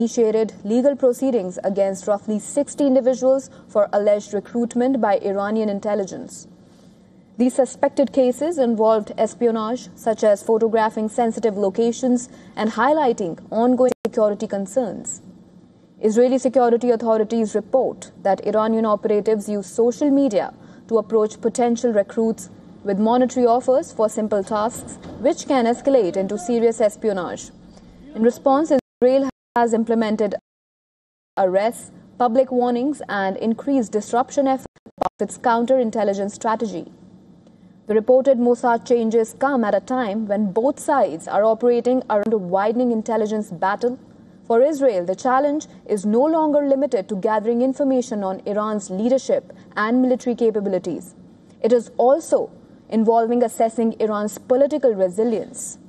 initiated legal proceedings against roughly 60 individuals for alleged recruitment by Iranian intelligence. These suspected cases involved espionage, such as photographing sensitive locations and highlighting ongoing security concerns. Israeli security authorities report that Iranian operatives use social media to approach potential recruits with monetary offers for simple tasks, which can escalate into serious espionage. In response, Israel has implemented arrests, public warnings, and increased disruption efforts of its counterintelligence strategy. The reported Mossad changes come at a time when both sides are operating around a widening intelligence battle. For Israel, the challenge is no longer limited to gathering information on Iran's leadership and military capabilities. It is also involving assessing Iran's political resilience.